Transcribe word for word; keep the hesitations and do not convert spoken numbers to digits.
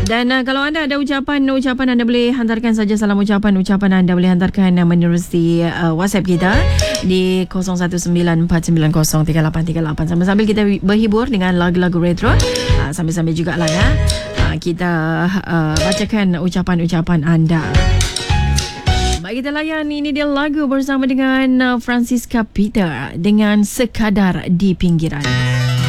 Dan uh, kalau anda ada ucapan-ucapan, anda boleh hantarkan saja salam ucapan-ucapan anda boleh hantarkan uh, menerusi uh, WhatsApp kita di kosong satu sembilan empat sembilan kosong tiga lapan tiga lapan. Sambil-sambil kita berhibur dengan lagu-lagu retro. Uh, sambil-sambil jugalah ya. Uh, kita uh, bacakan ucapan-ucapan anda. Baik, kita layan. Ini dia lagu bersama dengan uh, Francisca Peter dengan Sekadar di Pinggiran.